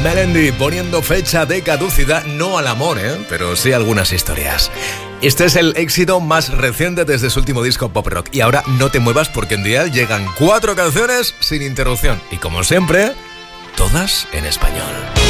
Melendi poniendo fecha de caducidad, no al amor, pero sí a algunas historias. Este es el éxito más reciente desde su último disco pop rock. Y ahora no te muevas porque en Dial llegan 4 canciones sin interrupción. Y como siempre, todas en español.